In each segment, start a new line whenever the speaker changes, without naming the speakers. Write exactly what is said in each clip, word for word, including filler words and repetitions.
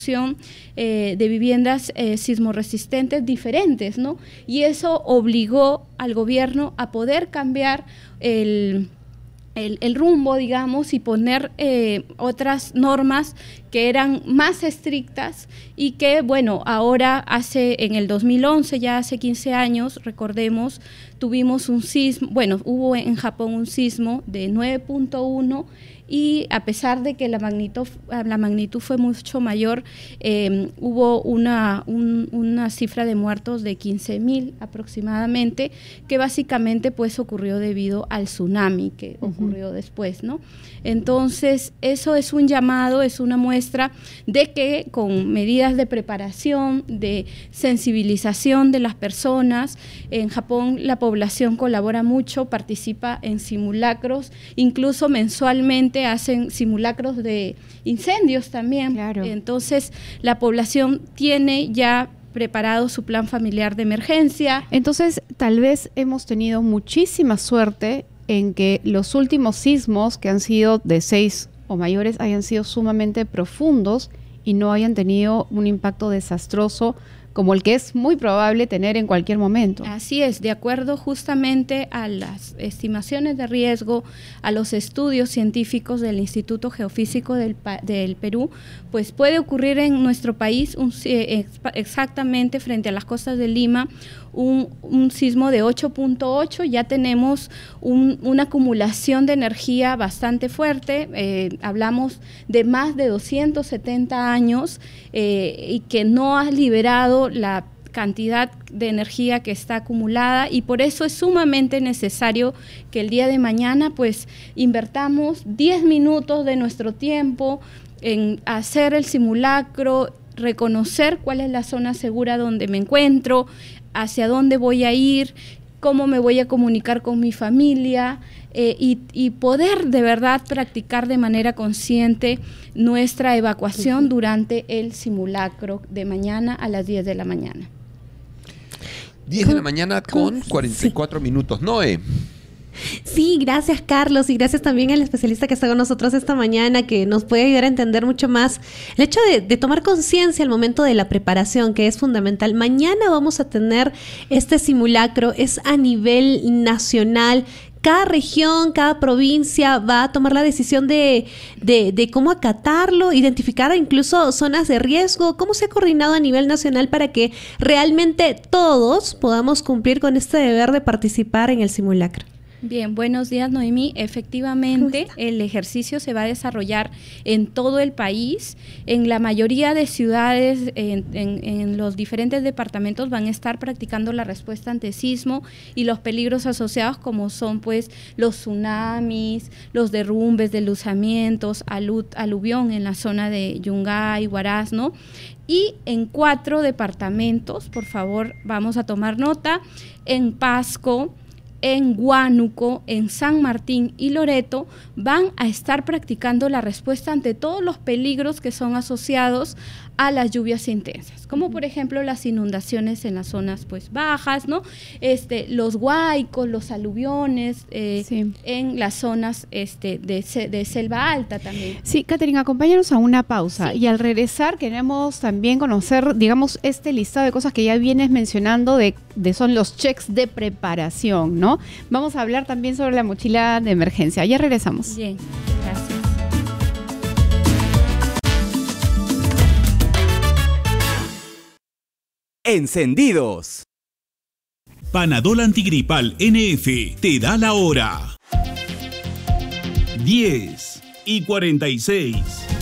Eh, de viviendas eh, sismorresistentes diferentes, ¿no? Y eso obligó al gobierno a poder cambiar el, el, el rumbo, digamos, y poner eh, otras normas que eran más estrictas y que, bueno, ahora hace, en el dos mil once, ya hace quince años, recordemos, tuvimos un sismo, bueno, hubo en Japón un sismo de nueve punto uno y a pesar de que la magnitud, la magnitud fue mucho mayor, eh, hubo una, un, una cifra de muertos de quince mil aproximadamente, que básicamente pues ocurrió debido al tsunami que uh-huh. ocurrió después, ¿no? Entonces, eso es un llamado, es una muestra de que con medidas de preparación, de sensibilización de las personas, en Japón la población colabora mucho, participa en simulacros, incluso mensualmente hacen simulacros de incendios también. Claro. Entonces, la población tiene ya preparado su plan familiar de emergencia.
Entonces, tal vez hemos tenido muchísima suerte en que los últimos sismos que han sido de seis o mayores hayan sido sumamente profundos y no hayan tenido un impacto desastroso como el que es muy probable tener en cualquier momento.
Así es, de acuerdo justamente a las estimaciones de riesgo, a los estudios científicos del Instituto Geofísico del, del Perú, pues puede ocurrir en nuestro país un, eh, exactamente frente a las costas de Lima, un, un sismo de ocho punto ocho, ya tenemos un, una acumulación de energía bastante fuerte, eh, hablamos de más de doscientos setenta años eh, y que no ha liberado la cantidad de energía que está acumulada, y por eso es sumamente necesario que el día de mañana pues invertamos diez minutos de nuestro tiempo en hacer el simulacro, reconocer cuál es la zona segura donde me encuentro, hacia dónde voy a ir, cómo me voy a comunicar con mi familia, eh, y, y poder de verdad practicar de manera consciente nuestra evacuación uh-huh. durante el simulacro de mañana a las diez de la mañana.
diez de la mañana con cuarenta y cuatro sí. minutos. Noé.
Sí, gracias Carlos, y gracias también al especialista que está con nosotros esta mañana, que nos puede ayudar a entender mucho más el hecho de, de tomar conciencia al momento de la preparación, que es fundamental. Mañana vamos a tener este simulacro, es a nivel nacional. Cada región, cada provincia va a tomar la decisión de, de, de cómo acatarlo, identificar incluso zonas de riesgo. ¿Cómo se ha coordinado a nivel nacional para que realmente todos podamos cumplir con este deber de participar en el simulacro?
Bien, buenos días Noemí. Efectivamente, el ejercicio se va a desarrollar en todo el país. En la mayoría de ciudades, en, en, en los diferentes departamentos van a estar practicando la respuesta ante sismo y los peligros asociados, como son pues los tsunamis, los derrumbes, deslizamientos, alud, aluvión en la zona de Yungay, Huaraz, ¿no? Y en cuatro departamentos, por favor, vamos a tomar nota, en Pasco, en Huánuco, en San Martín y Loreto, van a estar practicando la respuesta ante todos los peligros que son asociados a las lluvias intensas, como por ejemplo las inundaciones en las zonas pues bajas, ¿no? Este, los huaicos, los aluviones, eh, sí. en las zonas este, de, de selva alta también.
Sí, Catherine, acompáñanos a una pausa, sí. y al regresar queremos también conocer, digamos, este listado de cosas que ya vienes mencionando, de, de son los checks de preparación, ¿no? Vamos a hablar también sobre la mochila de emergencia. Ya regresamos.
Bien, gracias.
Encendidos.
Panadol Antigripal N F te da la hora. diez y cuarenta y seis.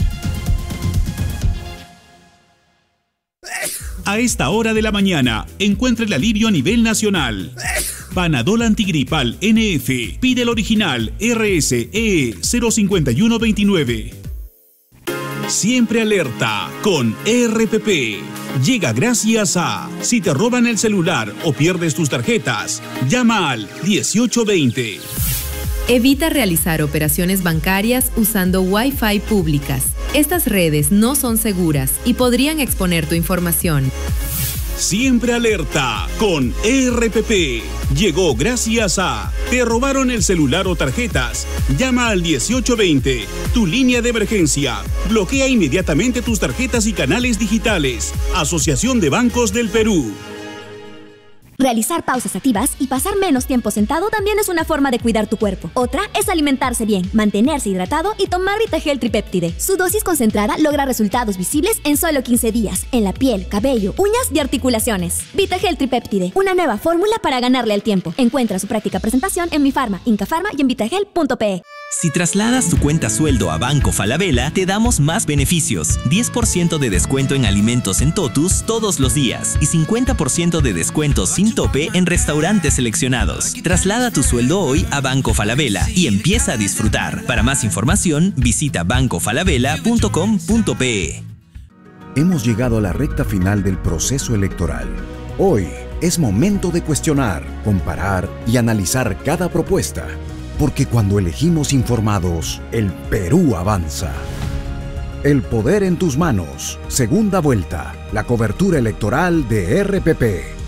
A esta hora de la mañana, encuentra el alivio a nivel nacional. Panadol Antigripal N F. Pide el original R S E cero cinco uno dos nueve. Siempre alerta con R P P. Llega gracias a: si te roban el celular o pierdes tus tarjetas, llama al dieciocho veinte.
Evita realizar operaciones bancarias usando Wi-Fi públicas. Estas redes no son seguras y podrían exponer tu información.
Siempre alerta con E R P P. Llegó gracias a ¿te robaron el celular o tarjetas? Llama al dieciocho veinte, tu línea de emergencia. Bloquea inmediatamente tus tarjetas y canales digitales. Asociación de Bancos del Perú.
Realizar pausas activas y pasar menos tiempo sentado también es una forma de cuidar tu cuerpo. Otra es alimentarse bien, mantenerse hidratado y tomar Vitagel Tripéptide. Su dosis concentrada logra resultados visibles en solo quince días, en la piel, cabello, uñas y articulaciones. Vitagel Tripéptide, una nueva fórmula para ganarle al tiempo. Encuentra su práctica presentación en Mi Farma, Inca Farma y en vitagel punto pe.
Si trasladas tu cuenta sueldo a Banco Falabella, te damos más beneficios. diez por ciento de descuento en alimentos en Totus todos los días y cincuenta por ciento de descuento sin tope en restaurantes seleccionados. Traslada tu sueldo hoy a Banco Falabella y empieza a disfrutar. Para más información, visita banco falabella punto com punto pe.
Hemos llegado a la recta final del proceso electoral. Hoy es momento de cuestionar, comparar y analizar cada propuesta. Porque cuando elegimos informados, el Perú avanza. El poder en tus manos. Segunda vuelta. La cobertura electoral de E R P P.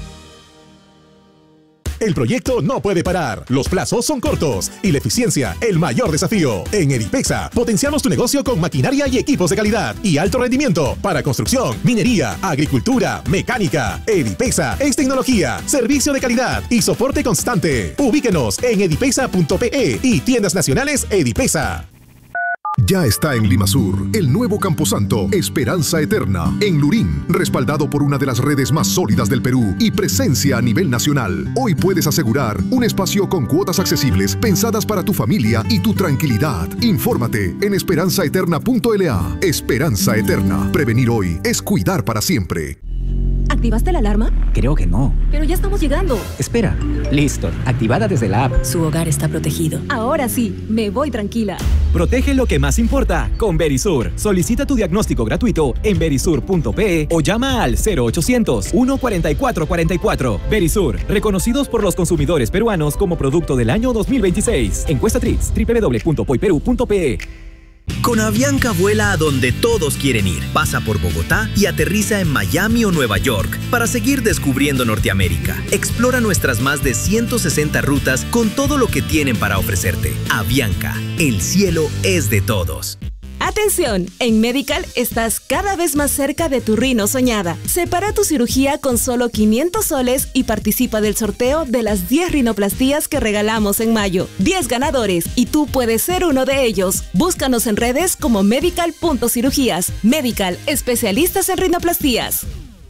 El proyecto no puede parar. Los plazos son cortos y la eficiencia el mayor desafío. En Edipexa potenciamos tu negocio con maquinaria y equipos de calidad y alto rendimiento para construcción, minería, agricultura, mecánica. Edipexa es tecnología, servicio de calidad y soporte constante. Ubíquenos en edipexa punto pe y tiendas nacionales Edipexa.
Ya está en Limasur, el nuevo camposanto Esperanza Eterna, en Lurín, respaldado por una de las redes más sólidas del Perú y presencia a nivel nacional. Hoy puedes asegurar un espacio con cuotas accesibles pensadas para tu familia y tu tranquilidad. Infórmate en esperanza eterna punto la. Esperanza Eterna. Prevenir hoy es cuidar para siempre.
¿Activaste la alarma?
Creo que no.
Pero ya estamos llegando.
Espera. Listo. Activada desde la app.
Su hogar está protegido. Ahora sí, me voy tranquila.
Protege lo que más importa con Verisur. Solicita tu diagnóstico gratuito en verisur punto pe o llama al cero ochocientos, uno cuatro cuatro cuatro cuatro. Verisur, reconocidos por los consumidores peruanos como producto del año dos mil veintiséis. Encuesta Trix, doble u doble u doble u punto poiperu punto pe.
Con Avianca vuela a donde todos quieren ir. Pasa por Bogotá y aterriza en Miami o Nueva York para seguir descubriendo Norteamérica. Explora nuestras más de ciento sesenta rutas con todo lo que tienen para ofrecerte. Avianca, el cielo es de todos.
Atención, en Medical estás cada vez más cerca de tu rino soñada. Separa tu cirugía con solo quinientos soles y participa del sorteo de las diez rinoplastías que regalamos en mayo. diez ganadores y tú puedes ser uno de ellos. Búscanos en redes como medical punto cirugías. Medical, especialistas en rinoplastías.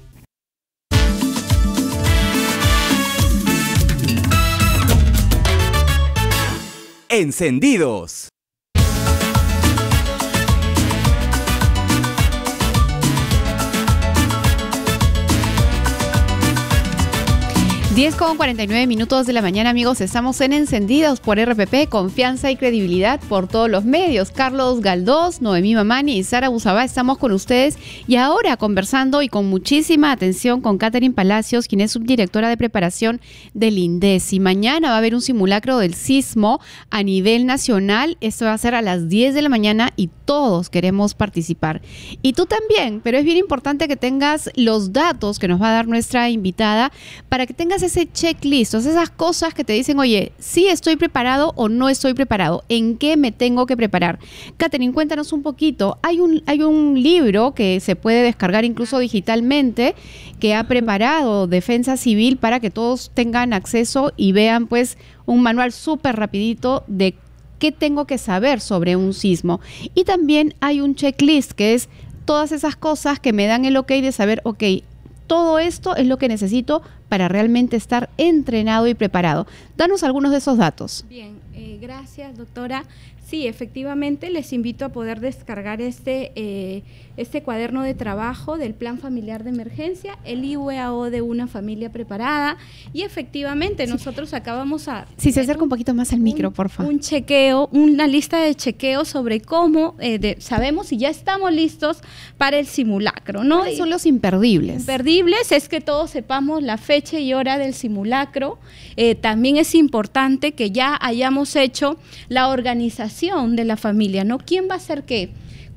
Encendidos.
diez con cuarenta y nueve minutos de la mañana, amigos. Estamos en Encendidos por E R P P, confianza y credibilidad por todos los medios. Carlos Galdós, Noemí Mamani y Sara Busabá estamos con ustedes y ahora conversando y con muchísima atención con Catherine Palacios, quien es subdirectora de preparación del INDECI. Mañana va a haber un simulacro del sismo a nivel nacional. Esto va a ser a las diez de la mañana y todos queremos participar. Y tú también, pero es bien importante que tengas los datos que nos va a dar nuestra invitada para que tengas ese checklist, esas cosas que te dicen, oye, sí estoy preparado o no estoy preparado, ¿en qué me tengo que preparar? Catherine, cuéntanos un poquito. Hay un, hay un libro que se puede descargar incluso digitalmente que ha preparado Defensa Civil para que todos tengan acceso y vean pues un manual súper rapidito de qué tengo que saber sobre un sismo. Y también hay un checklist que es todas esas cosas que me dan el ok de saber, ok, todo esto es lo que necesito para realmente estar entrenado y preparado. Danos algunos de esos datos.
Bien, eh, gracias, doctora. Sí, efectivamente, les invito a poder descargar este, eh, este cuaderno de trabajo del Plan Familiar de Emergencia, el I V A O de una familia preparada, y efectivamente sí. nosotros acabamos a...
Si se acerca un poquito más al micro,
un,
por favor.
Un chequeo, una lista de chequeo sobre cómo eh, de, sabemos si ya estamos listos para el simulacro, ¿no?
¿Cuáles son los imperdibles?
Imperdibles es que todos sepamos la fecha y hora del simulacro. Eh, también es importante que ya hayamos hecho la organización de la familia, ¿no? ¿Quién va a hacer qué?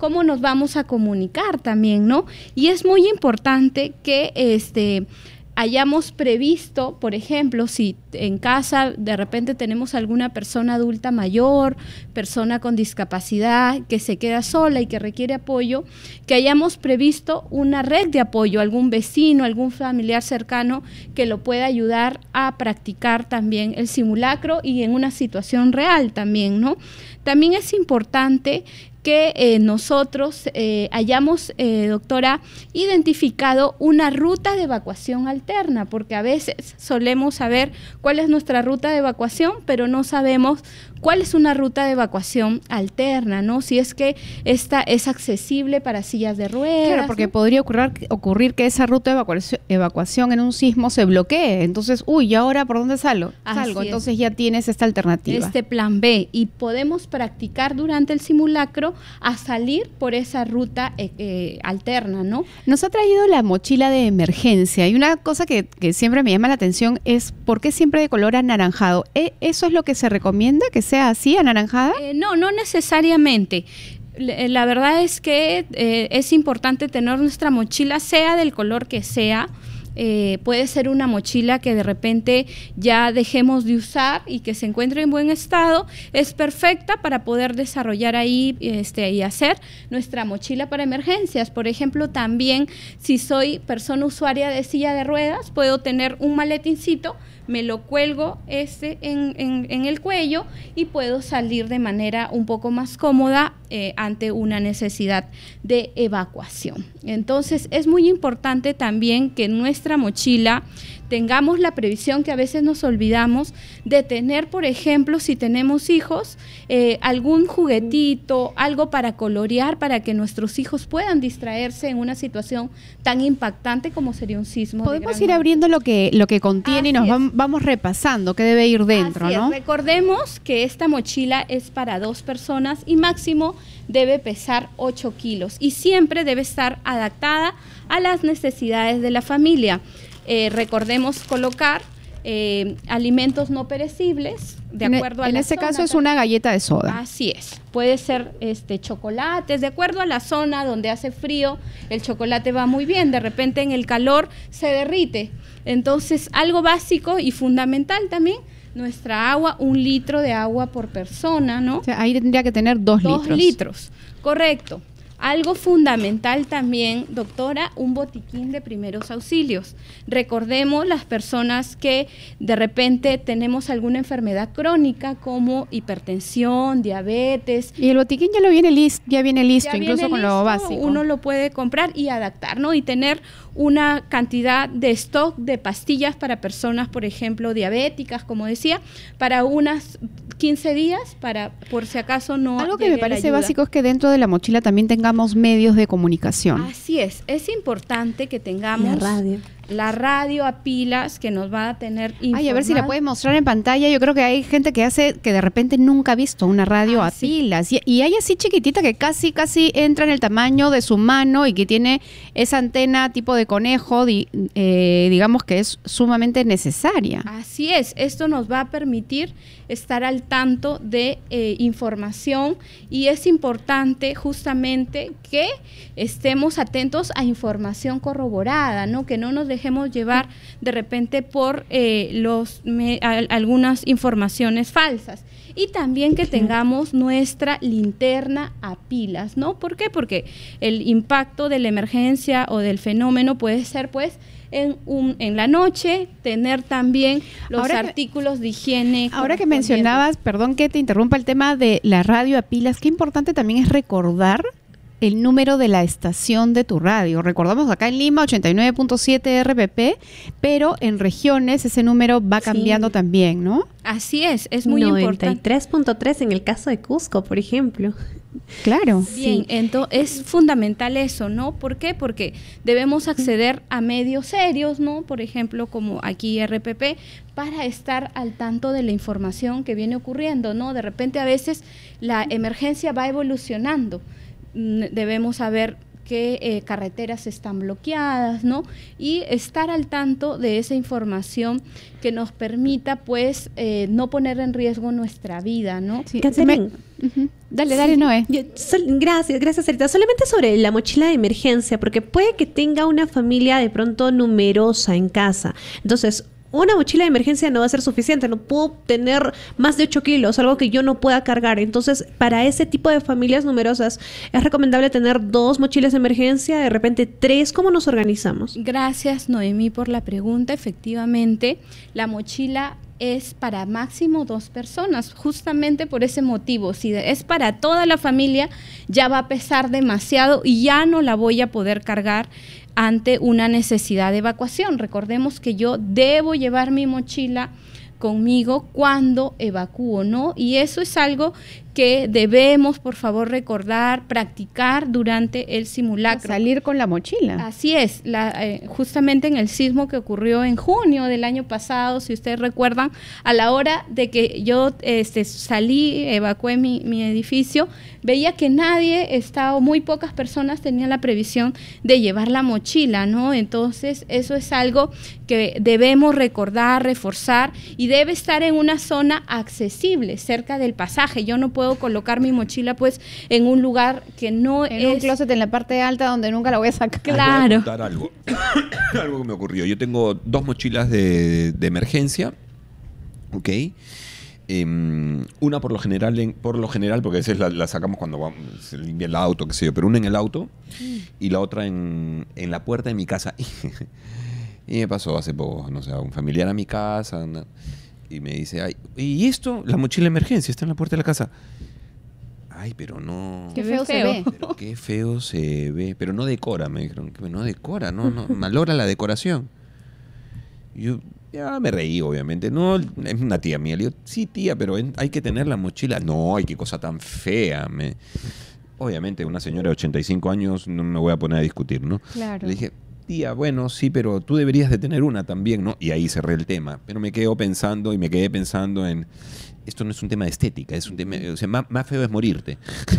cómo nos vamos a comunicar también, ¿no? Y es muy importante que este hayamos previsto, por ejemplo, si en casa de repente tenemos alguna persona adulta mayor, persona con discapacidad que se queda sola y que requiere apoyo, que hayamos previsto una red de apoyo, algún vecino, algún familiar cercano que lo pueda ayudar a practicar también el simulacro y en una situación real también, ¿no? También es importante que eh, nosotros eh, hayamos, eh, doctora, identificado una ruta de evacuación alterna, porque a veces solemos saber cuál es nuestra ruta de evacuación, pero no sabemos cuál es una ruta de evacuación alterna, ¿no? Si es que esta es accesible para sillas de ruedas.
Claro, porque
¿no?
podría ocurrir, ocurrir que esa ruta de evacuación, evacuación en un sismo se bloquee. Entonces, uy, ¿y ahora por dónde salgo? Salgo.
Así
Entonces
es.
ya tienes esta alternativa.
Este plan B, y podemos practicar durante el simulacro a salir por esa ruta eh, eh, alterna, ¿no?
Nos ha traído la mochila de emergencia y una cosa que, que siempre me llama la atención es ¿por qué siempre de color anaranjado? ¿E- ¿Eso es lo que se recomienda, que sea así, anaranjada?
Eh, no, no necesariamente. Le- La verdad es que eh, es importante tener nuestra mochila, sea del color que sea. Eh, puede ser una mochila que de repente ya dejemos de usar y que se encuentre en buen estado, es perfecta para poder desarrollar ahí este, y hacer nuestra mochila para emergencias. Por ejemplo, también si soy persona usuaria de silla de ruedas, puedo tener un maletincito, me lo cuelgo este en, en, en el cuello y puedo salir de manera un poco más cómoda eh, ante una necesidad de evacuación. Entonces es muy importante también que en nuestra mochila tengamos la previsión, que a veces nos olvidamos, de tener, por ejemplo, si tenemos hijos, eh, algún juguetito, algo para colorear, para que nuestros hijos puedan distraerse en una situación tan impactante como sería un sismo.
Podemos ir abriendo lo que, lo que contiene
Así
y nos
es.
vam- vamos repasando qué debe ir dentro,
Así es.
¿no?
Recordemos que esta mochila es para dos personas y máximo debe pesar ocho kilos y siempre debe estar adaptada a las necesidades de la familia. Eh, recordemos colocar eh, alimentos no perecibles de
En e-
acuerdo a
en
la
este
zona.
caso es una galleta de soda.
Así es. Puede ser este chocolates, de acuerdo a la zona donde hace frío, el chocolate va muy bien, de repente en el calor se derrite. Entonces, algo básico y fundamental también, nuestra agua, un litro de agua por persona, ¿no?
O sea, ahí tendría que tener dos,
Dos
litros.
litros, correcto. Algo fundamental también, doctora, un botiquín de primeros auxilios. Recordemos las personas que de repente tenemos alguna enfermedad crónica como hipertensión, diabetes.
Y el botiquín ya lo viene listo, ya viene listo,
Ya
incluso
viene
con lo
listo,
básico.
Uno lo puede comprar y adaptar, ¿no? Y tener una cantidad de stock de pastillas para personas, por ejemplo, diabéticas, como decía, para unas quince días, para por si acaso no
Algo que
llegue
me
la
parece
ayuda.
básico es que dentro de la mochila también tengamos medios de comunicación.
Así es, es importante que tengamos
La radio.
la radio a pilas que nos va a tener
Ay, a ver si la
informado.
puede mostrar en pantalla. Yo creo que hay gente que hace que de repente nunca ha visto una radio
Ah,
a
sí.
pilas. Y, y hay así chiquitita que casi, casi entra en el tamaño de su mano y que tiene esa antena tipo de conejo, di- eh, digamos que es sumamente necesaria.
Así es, esto nos va a permitir estar al tanto de eh, información y es importante justamente que estemos atentos a información corroborada, ¿no? Que no nos dejemos llevar de repente por eh, los me- al- algunas informaciones falsas. Y también que tengamos nuestra linterna a pilas, ¿no? ¿Por qué? Porque el impacto de la emergencia o del fenómeno puede ser, pues, en, un, en la noche, tener también los
Ahora que-
artículos de higiene.
Ahora que
correspondientes.
mencionabas, perdón que te interrumpa el tema de la radio a pilas, qué importante también es recordar el número de la estación de tu radio. Recordamos acá en Lima ochenta y nueve punto siete R P P, pero en regiones ese número va cambiando también, ¿no?
Así es, es muy
noventa y
importante.
tres punto tres en el caso de Cusco, por ejemplo.
Claro.
Bien, entonces es fundamental eso, ¿no? ¿Por qué? Porque debemos acceder a medios serios, ¿no? Por ejemplo, como aquí R P P, para estar al tanto de la información que viene ocurriendo, ¿no? De repente a veces la emergencia va evolucionando. Mm, Debemos saber qué eh, carreteras están bloqueadas, ¿no? Y estar al tanto de esa información que nos permita, pues, eh, no poner en riesgo nuestra vida, ¿no?
Sí, Catherine.
Uh-huh. Dale, dale, Noé.
Yo, sol, gracias, gracias, Sarita. Solamente sobre la mochila de emergencia, porque puede que tenga una familia de pronto numerosa en casa. Entonces, una mochila de emergencia no va a ser suficiente, no puedo tener más de ocho kilos, algo que yo no pueda cargar. Entonces, para ese tipo de familias numerosas, es recomendable tener dos mochilas de emergencia, de repente tres. ¿Cómo nos organizamos?
Gracias, Noemí, por la pregunta. Efectivamente, la mochila es para máximo dos personas, justamente por ese motivo. Si es para toda la familia, ya va a pesar demasiado y ya no la voy a poder cargar ante una necesidad de evacuación. Recordemos que yo debo llevar mi mochila conmigo cuando evacúo, ¿no? Y eso es algo que debemos, por favor, recordar, practicar durante el simulacro.
Salir con la mochila.
Así es, la, eh, justamente en el sismo que ocurrió en junio del año pasado, si ustedes recuerdan, a la hora de que yo este, salí, evacué mi, mi edificio, veía que nadie estaba, o muy pocas personas tenían la previsión de llevar la mochila, ¿no? Entonces, eso es algo que debemos recordar, reforzar, y debe estar en una zona accesible, cerca del pasaje. Yo no puedo colocar mi mochila pues en un lugar que no
en
es...
En un closet en la parte alta donde nunca la voy a sacar.
Claro.
Voy a contar algo. Algo que me ocurrió. Yo tengo dos mochilas de, de emergencia, ¿ok? Eh, una por lo general, en, por lo general, porque a veces la, la sacamos cuando vamos, se limpia el auto, qué sé yo, pero una en el auto mm. y la otra en, en la puerta de mi casa. Y me pasó hace poco, no sé, un familiar a mi casa, una, y me dice, ay, ¿y esto? La mochila de emergencia está en la puerta de la casa. Ay, pero no...
Qué feo, feo. se ve.
Pero qué feo se ve. Pero no decora, me dijeron. Que no decora, no, no, malogra la decoración. Y yo ya me reí, obviamente. No, es una tía mía. Le digo, sí, tía, pero hay que tener la mochila. No, ay, qué cosa tan fea. Me... Obviamente, una señora de ochenta y cinco años no me voy a poner a discutir, ¿no?
Claro.
Le dije, tía, bueno, sí, pero tú deberías de tener una también, ¿no? Y ahí cerré el tema. Pero me quedo pensando y me quedé pensando en... Esto no es un tema de estética, es un tema, o sea, más, más feo es morirte.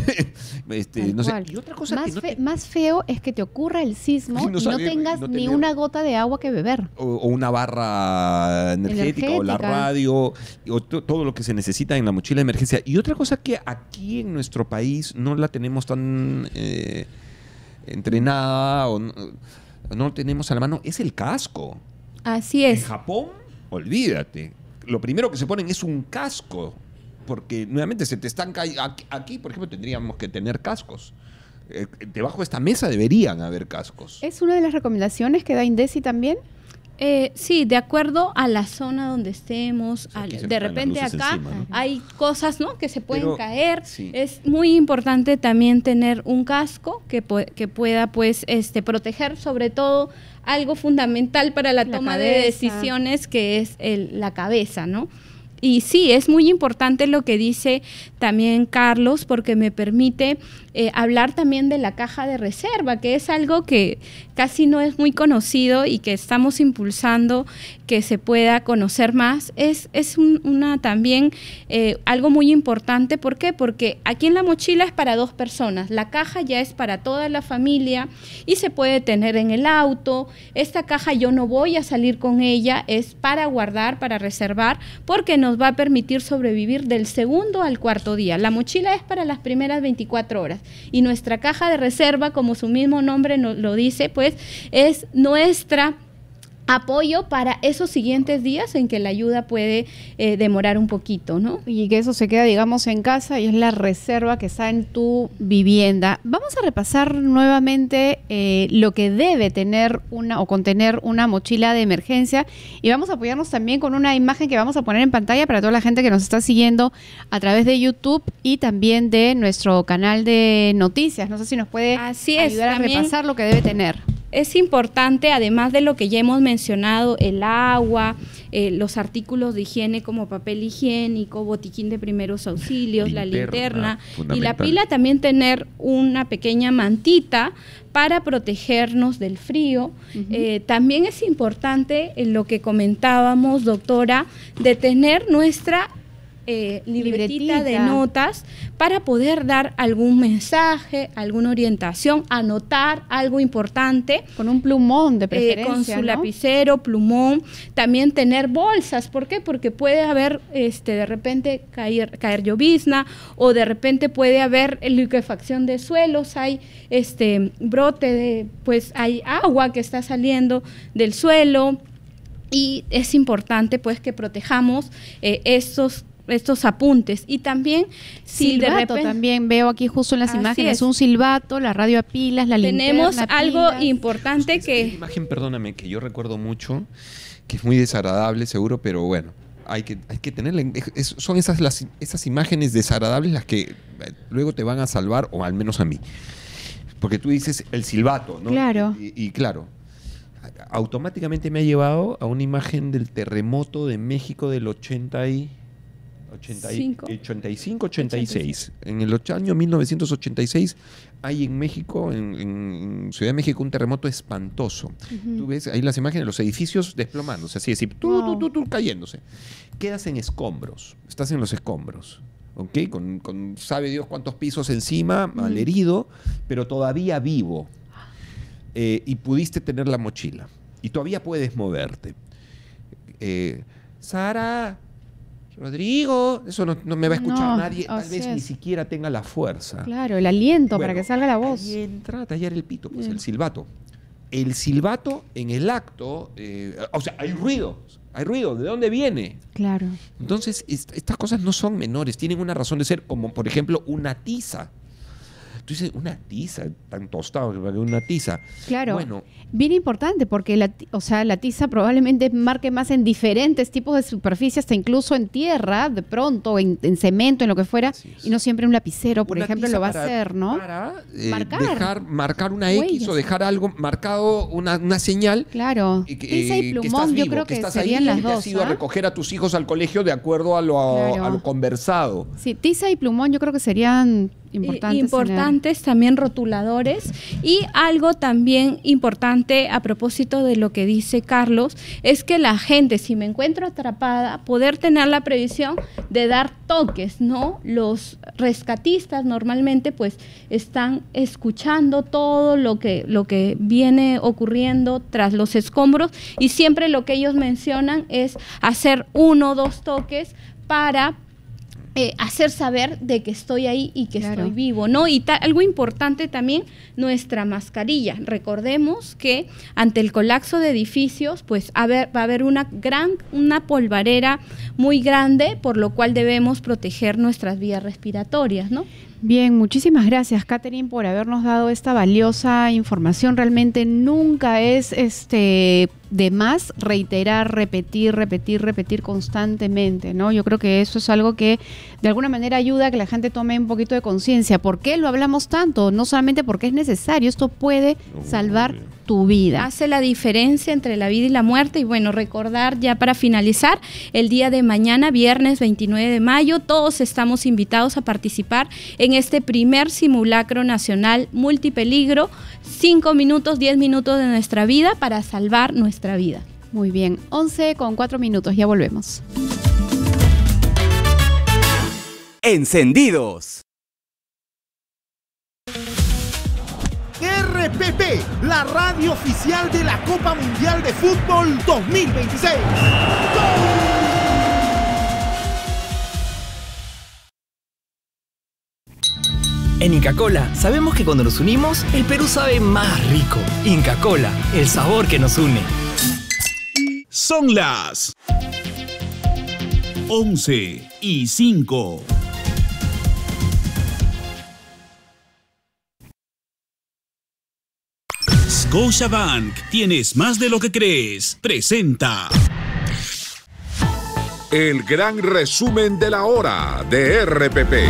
este, no sé. Y otra cosa
más,
que no
fe,
te...
más feo es que te ocurra el sismo no y no tengas no ni una gota de agua que beber.
O, o una barra energética, energética, o la radio, o to, todo lo que se necesita en la mochila de emergencia. Y otra cosa que aquí en nuestro país no la tenemos tan eh, entrenada o no, no tenemos a la mano, es el casco.
Así es.
En Japón, olvídate. Lo primero que se ponen es un casco, porque nuevamente se te estanca. Aquí, aquí por ejemplo, tendríamos que tener cascos. Eh, debajo de esta mesa deberían haber cascos.
¿Es una de las recomendaciones que da INDECI también?
Eh, sí, de acuerdo a la zona donde estemos, o sea, al, de repente acá encima, ¿no? Hay cosas, ¿no?, que se pueden Pero, caer. Sí. Es muy importante también tener un casco que, que pueda, pues, este, proteger sobre todo algo fundamental para la, la toma cabeza. de decisiones, que es el, la cabeza, ¿no? Y sí, es muy importante lo que dice también Carlos, porque me permite eh, hablar también de la caja de reserva, que es algo que casi no es muy conocido y que estamos impulsando que se pueda conocer más. Es, es un, una también eh, algo muy importante. ¿Por qué? Porque aquí en la mochila es para dos personas, la caja ya es para toda la familia y se puede tener en el auto. Esta caja yo no voy a salir con ella, es para guardar, para reservar, porque nos va a permitir sobrevivir del segundo al cuarto día. La mochila es para las primeras veinticuatro horas y nuestra caja de reserva, como su mismo nombre nos lo dice, pues es nuestra apoyo para esos siguientes días en que la ayuda puede eh, demorar un poquito, ¿no?
Y que eso se queda, digamos, en casa y es la reserva que está en tu vivienda. Vamos a repasar nuevamente eh, lo que debe tener una o contener una mochila de emergencia, y vamos a apoyarnos también con una imagen que vamos a poner en pantalla para toda la gente que nos está siguiendo a través de YouTube y también de nuestro canal de noticias. No sé si nos puede
Así
ayudar
es,
a repasar lo que debe tener.
Es importante, además de lo que ya hemos mencionado, el agua, eh, los artículos de higiene como papel higiénico, botiquín de primeros auxilios, linterna, la linterna y la pila, también tener una pequeña mantita para protegernos del frío. Uh-huh. Eh, también es importante, en lo que comentábamos, doctora, de tener nuestra eh, libretita,
Libretita.
de notas para poder dar algún mensaje, alguna orientación, anotar algo importante.
Con un plumón de
Eh,
preferencia,
con su
¿no?
lapicero, plumón, también tener bolsas. ¿Por qué? Porque puede haber este, de repente caer, caer llovizna, o de repente puede haber liquefacción de suelos, hay este brote de, pues hay agua que está saliendo del suelo, y es importante pues que protejamos eh, estos estos apuntes. Y también si
Silbato
de repente
también veo aquí justo en las
Así
imágenes,
es.
un silbato, la radio a pilas, la
tenemos
linterna,
algo
pilas.
importante
Hay
que
una imagen, perdóname, que yo recuerdo mucho, que es muy desagradable seguro, pero bueno, hay que, hay que tenerla. en- es- son esas, las, esas imágenes desagradables las que eh, luego te van a salvar, o al menos a mí. Porque tú dices el silbato, ¿no?
Claro.
Y, y claro, automáticamente me ha llevado a una imagen del terremoto de México del ochenta y... ochenta y-
Cinco.
ochenta y cinco, ochenta y seis. En el och- año mil novecientos ochenta y seis hay en México, en, en Ciudad de México, un terremoto espantoso.
Ujú.
Tú ves ahí las imágenes, los edificios desplomándose, así decir, tú, tú, tú, tú, cayéndose. Quedas en escombros, estás en los escombros, ¿ok? Con, con sabe Dios cuántos pisos encima, malherido, pero todavía vivo. Eh, y pudiste tener la mochila. Y todavía puedes moverte. Eh, Sara, Rodrigo, eso no, no me va a escuchar
No,
nadie, tal
así
vez ni
es.
siquiera tenga la fuerza.
Claro, el aliento para
Bueno,
que salga la voz.
Ahí entra a tallar el pito, pues
Bien.
el silbato. El silbato en el acto, eh, o sea, hay ruido, hay ruido, ¿de dónde viene?
Claro.
Entonces, est- estas cosas no son menores, tienen una razón de ser, como por ejemplo una tiza. Tú dices, una tiza, tan tostado que una tiza.
Claro.
Bueno,
Bien importante porque la, ti- o sea, la tiza probablemente marque más en diferentes tipos de superficies, hasta incluso en tierra, de pronto, en, en cemento, en lo que fuera, y no siempre un lapicero, por
una
ejemplo,
tiza
lo va
para-
a hacer, ¿no?
para, eh,
Marcar.
dejar, marcar una X
Huellas.
o dejar algo marcado, una, una señal.
Claro.
Que,
Tiza y
que
plumón,
estás
yo
vivo,
creo que
estás
serían
ahí
las
y que has
dos,
ido a
¿ah?
recoger a tus hijos al colegio de acuerdo a lo,
Claro.
a lo conversado.
Sí, tiza y plumón yo creo que serían
I-
importantes.
importantes también rotuladores. Y algo también importante a propósito de lo que dice Carlos es que la gente, si me encuentro atrapada, poder tener la previsión de dar toques, ¿no? Los rescatistas normalmente pues están escuchando todo lo que lo que viene ocurriendo tras los escombros, y siempre lo que ellos mencionan es hacer uno o dos toques para Eh, hacer saber de que estoy ahí y que
Claro.
estoy vivo, ¿no? Y ta- algo importante también, nuestra mascarilla. Recordemos que ante el colapso de edificios, pues a ver, va a haber una gran, una polvareda muy grande, por lo cual debemos proteger nuestras vías respiratorias, ¿no?
Bien, muchísimas gracias, Catherine, por habernos dado esta valiosa información. Realmente nunca es este de más reiterar, repetir, repetir, repetir constantemente, ¿no? Yo creo que eso es algo que de alguna manera ayuda a que la gente tome un poquito de conciencia. ¿Por qué lo hablamos tanto? No solamente porque es necesario, esto puede salvar tu vida.
Hace la diferencia entre la vida y la muerte. Y bueno, recordar ya para finalizar, el día de mañana, viernes veintinueve de mayo, todos estamos invitados a participar en este primer simulacro nacional multipeligro, cinco minutos, diez minutos de nuestra vida para salvar nuestra vida.
Muy bien, once con cuatro minutos, ya volvemos.
Encendidos.
R P P, la radio oficial de la Copa Mundial de Fútbol dos mil veintiséis.
En Inca Kola sabemos que cuando nos unimos, el Perú sabe más rico. Inca Kola, el sabor que nos une.
Son las once y cinco. Scotiabank, tienes más de lo que crees. Presenta
El gran resumen de la hora de R P P.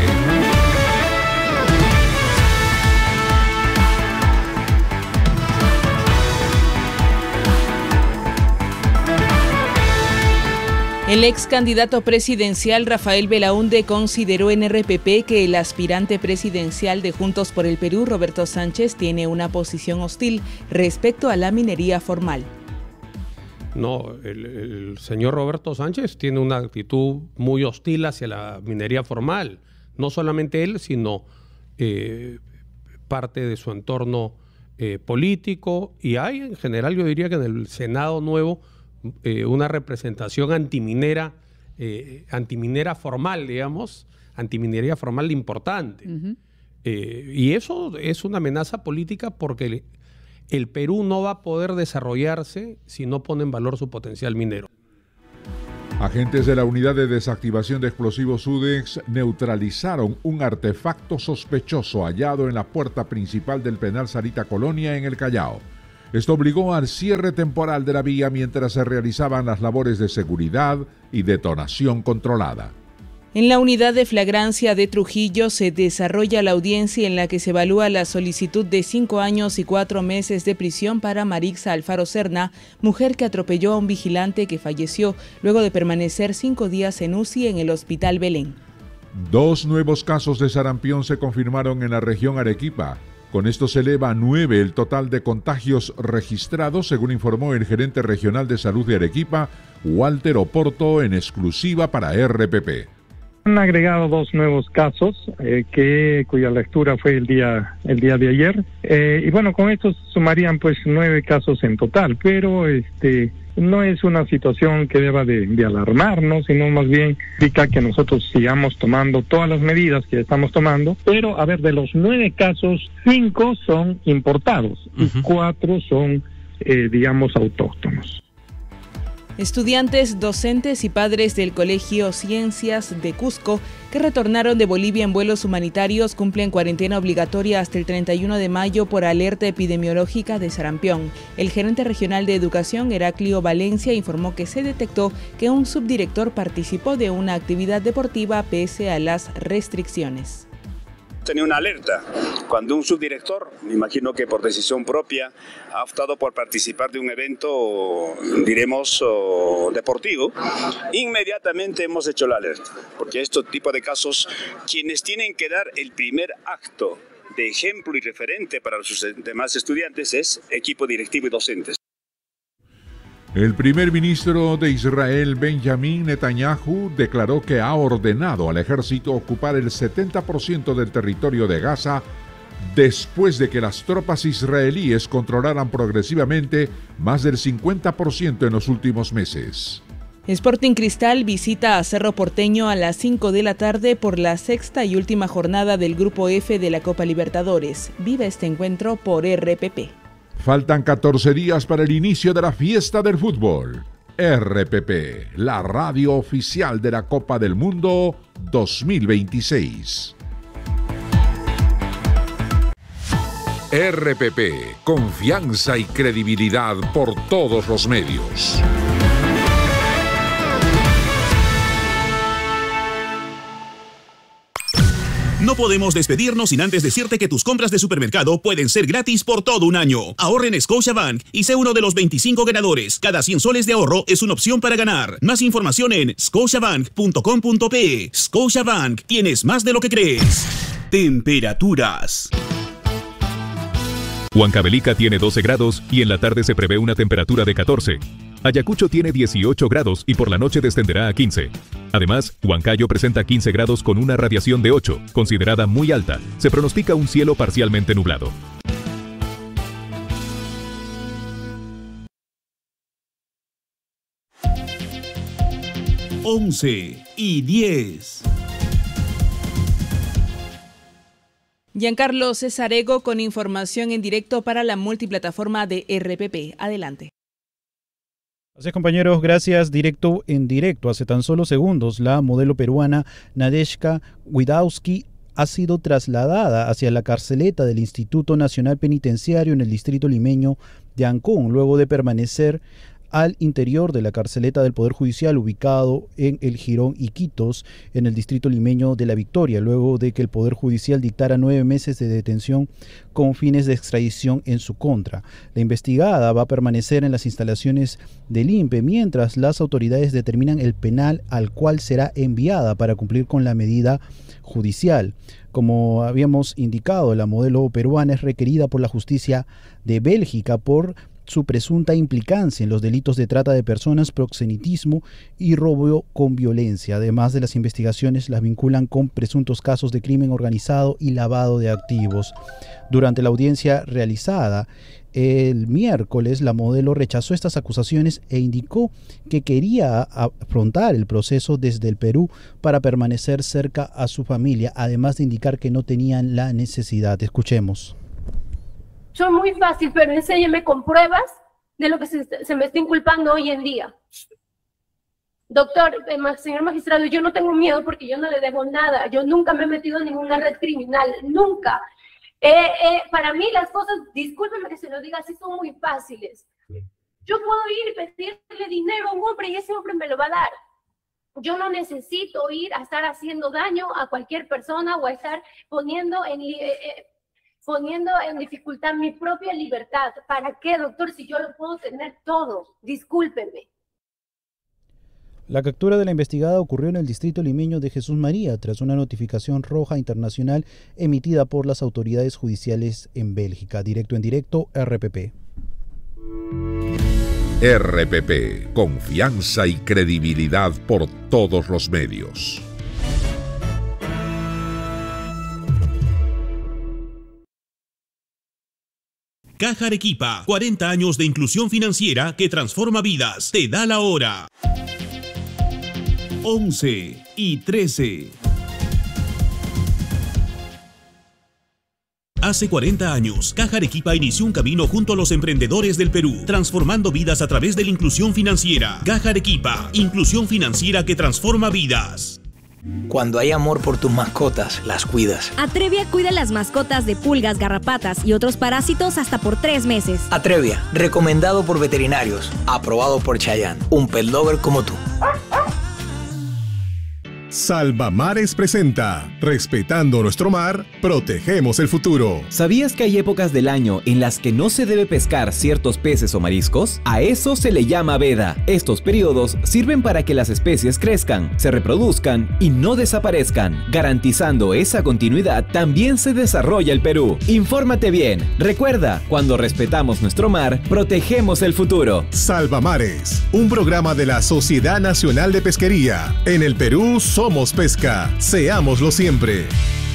El ex candidato presidencial Rafael Belaúnde consideró en R P P que el aspirante presidencial de Juntos por el Perú, Roberto Sánchez, tiene una posición hostil respecto a la minería formal.
No, el, el señor Roberto Sánchez tiene una actitud muy hostil hacia la minería formal. No solamente él, sino eh, parte de su entorno eh, político. Y hay, en general, yo diría que en el Senado nuevo, eh, una representación antiminera, eh, antiminera formal, digamos, antiminería formal importante. Uh-huh. eh, y eso es una amenaza política porque el, el Perú no va a poder desarrollarse si no pone en valor su potencial minero.
Agentes de la Unidad de Desactivación de Explosivos UDEX neutralizaron un artefacto sospechoso hallado en la puerta principal del penal Sarita Colonia en el Callao. Esto obligó al cierre temporal de la vía mientras se realizaban las labores de seguridad y detonación controlada.
En la unidad de flagrancia de Trujillo se desarrolla la audiencia en la que se evalúa la solicitud de cinco años y cuatro meses de prisión para Marixa Alfaro Serna, mujer que atropelló a un vigilante que falleció luego de permanecer cinco días en U C I en el Hospital Belén.
Dos nuevos casos de sarampión se confirmaron en la región Arequipa. Con esto se eleva a nueve el total de contagios registrados, según informó el gerente regional de salud de Arequipa, Walter Oporto, en exclusiva para R P P.
Han agregado dos nuevos casos eh, que cuya lectura fue el día el día de ayer eh, y bueno, con esto sumarían pues nueve casos en total, pero este no es una situación que deba de, de alarmarnos, sino más bien indica que nosotros sigamos tomando todas las medidas que estamos tomando, pero a ver, de los nueve casos, cinco son importados uh-huh. y cuatro son eh, digamos autóctonos.
Estudiantes, docentes y padres del Colegio Ciencias de Cusco que retornaron de Bolivia en vuelos humanitarios cumplen cuarentena obligatoria hasta el treinta y uno de mayo por alerta epidemiológica de sarampión. El gerente regional de Educación, Heraclio Valencia, informó que se detectó que un subdirector participó de una actividad deportiva pese a las restricciones.
Tenía una alerta. Cuando un subdirector, me imagino que por decisión propia, ha optado por participar de un evento, diremos, deportivo, inmediatamente hemos hecho la alerta. Porque este tipo de casos, quienes tienen que dar el primer acto de ejemplo y referente para sus demás estudiantes es equipo directivo y docentes.
El primer ministro de Israel, Benjamin Netanyahu, declaró que ha ordenado al ejército ocupar el setenta por ciento del territorio de Gaza después de que las tropas israelíes controlaran progresivamente más del cincuenta por ciento en los últimos meses.
Sporting Cristal visita a Cerro Porteño a las cinco de la tarde por la sexta y última jornada del Grupo F de la Copa Libertadores. Viva este encuentro por R P P.
Faltan catorce días para el inicio de la fiesta del fútbol. R P P, la radio oficial de la Copa del Mundo dos mil veintiséis. R P P, confianza y credibilidad por todos los medios.
No podemos despedirnos sin antes decirte que tus compras de supermercado pueden ser gratis por todo un año. Ahorra en Scotiabank y sé uno de los veinticinco ganadores. Cada cien soles de ahorro es una opción para ganar. Más información en scotiabank punto com punto pe. Scotiabank, tienes más de lo que crees. Temperaturas.
Huancavelica tiene doce grados y en la tarde se prevé una temperatura de catorce. Ayacucho tiene dieciocho grados y por la noche descenderá a quince. Además, Huancayo presenta quince grados con una radiación de ocho, considerada muy alta. Se pronostica un cielo parcialmente nublado.
once y diez.
Giancarlo Cesarego con información en directo para la multiplataforma de R P P. Adelante.
Así es, compañeros, gracias. Directo en directo. Hace tan solo segundos, la modelo peruana Nadezhda Widawski ha sido trasladada hacia la carceleta del Instituto Nacional Penitenciario en el distrito limeño de Ancón, luego de permanecer al interior de la carceleta del Poder Judicial ubicado en el Jirón Iquitos, en el distrito limeño de La Victoria, luego de que el Poder Judicial dictara nueve meses de detención con fines de extradición en su contra. La investigada va a permanecer en las instalaciones del I N P E mientras las autoridades determinan el penal al cual será enviada para cumplir con la medida judicial. Como habíamos indicado, la modelo peruana es requerida por la justicia de Bélgica por su presunta implicancia en los delitos de trata de personas, proxenetismo y robo con violencia. Además de las investigaciones, las vinculan con presuntos casos de crimen organizado y lavado de activos. Durante la audiencia realizada el miércoles, la modelo rechazó estas acusaciones e indicó que quería afrontar el proceso desde el Perú para permanecer cerca a su familia, además de indicar que no tenían la necesidad. Escuchemos.
Soy muy fácil, pero enséñeme con pruebas de lo que se, se me está inculpando hoy en día. Doctor, eh, señor magistrado, yo no tengo miedo porque yo no le debo nada. Yo nunca me he metido en ninguna red criminal, nunca. Eh, eh, para mí las cosas, discúlpeme que se lo diga así, son muy fáciles. Yo puedo ir y pedirle dinero a un hombre y ese hombre me lo va a dar. Yo no necesito ir a estar haciendo daño a cualquier persona o a estar poniendo en, eh, eh, poniendo en dificultad mi propia libertad. ¿Para qué, doctor, si yo lo puedo tener todo? Discúlpeme.
La captura de la investigada ocurrió en el distrito limeño de Jesús María tras una notificación roja internacional emitida por las autoridades judiciales en Bélgica. Directo en directo, R P P.
R P P, confianza y credibilidad por todos los medios.
Caja Arequipa, cuarenta años de inclusión financiera que transforma vidas. Te da la hora. once y trece. Hace cuarenta años, Caja Arequipa inició un camino junto a los emprendedores del Perú, transformando vidas a través de la inclusión financiera. Caja Arequipa, inclusión financiera que transforma vidas.
Cuando hay amor por tus mascotas, las cuidas.
Atrevia cuida las mascotas de pulgas, garrapatas y otros parásitos hasta por tres meses.
Atrevia, recomendado por veterinarios, aprobado por Chayanne, un pet lover como tú.
Salvamares presenta Respetando nuestro mar, protegemos el futuro.
¿Sabías que hay épocas del año en las que no se debe pescar ciertos peces o mariscos? A eso se le llama veda. Estos periodos sirven para que las especies crezcan, se reproduzcan y no desaparezcan. Garantizando esa continuidad, también se desarrolla el Perú. Infórmate bien. Recuerda, cuando respetamos nuestro mar, protegemos el futuro.
Salvamares, un programa de la Sociedad Nacional de Pesquería. En el Perú somos pesca. Seámoslo siempre.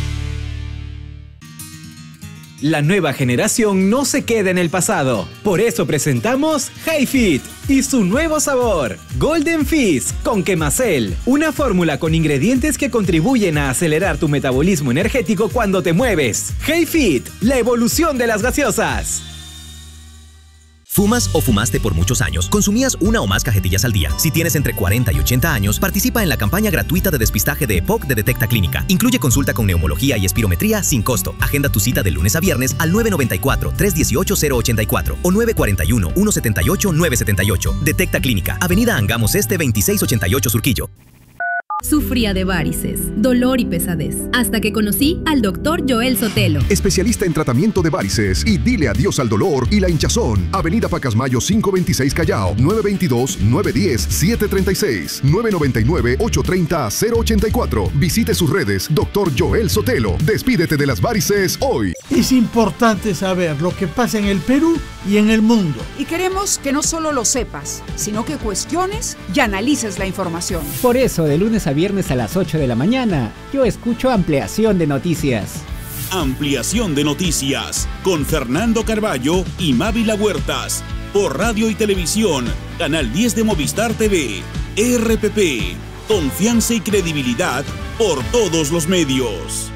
La nueva generación no se queda en el pasado. Por eso presentamos HiFit y su nuevo sabor, Golden Fizz con Quemacel. Una fórmula con ingredientes que contribuyen a acelerar tu metabolismo energético cuando te mueves. HiFit, la evolución de las gaseosas.
¿Fumas o fumaste por muchos años? ¿Consumías una o más cajetillas al día? Si tienes entre cuarenta y ochenta años, participa en la campaña gratuita de despistaje de EPOC de Detecta Clínica. Incluye consulta con neumología y espirometría sin costo. Agenda tu cita de lunes a viernes al nueve nueve cuatro, tres uno ocho, cero ocho cuatro o nueve cuatro uno, uno siete ocho, nueve siete ocho. Detecta Clínica, Avenida Angamos Este veintiséis ochenta y ocho Surquillo.
Sufría de varices, dolor y pesadez, hasta que conocí al doctor Joel Sotelo.
Especialista en tratamiento de varices y dile adiós al dolor y la hinchazón. Avenida Pacasmayo quinientos veintiséis Callao, nueve dos dos, nueve uno cero, siete tres seis, nueve nueve nueve, ocho tres cero, cero ocho cuatro. Visite sus redes, doctor Joel Sotelo. Despídete de las varices hoy.
Es importante saber lo que pasa en el Perú y en el mundo.
Y queremos que no solo lo sepas, sino que cuestiones y analices la información.
Por eso, de lunes a viernes a las ocho de la mañana, yo escucho Ampliación de Noticias.
Ampliación de Noticias con Fernando Carballo y Mávila Huertas por Radio y Televisión, Canal diez de Movistar T V. R P P, confianza y credibilidad por todos los medios.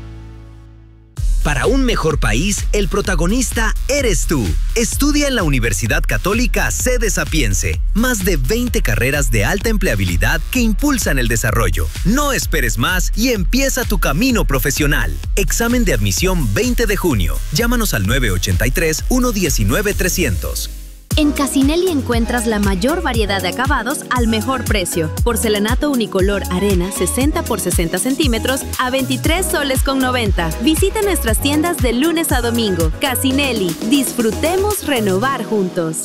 Para un mejor país, el protagonista eres tú. Estudia en la Universidad Católica Sede Sapiense. Más de veinte carreras de alta empleabilidad que impulsan el desarrollo. No esperes más y empieza tu camino profesional. Examen de admisión veinte de junio. Llámanos al nueve ocho tres, uno uno nueve, tres cero cero.
En Casinelli encuentras la mayor variedad de acabados al mejor precio. Porcelanato unicolor arena sesenta por sesenta centímetros a veintitrés soles con noventa. Visita nuestras tiendas de lunes a domingo. Casinelli, disfrutemos renovar juntos.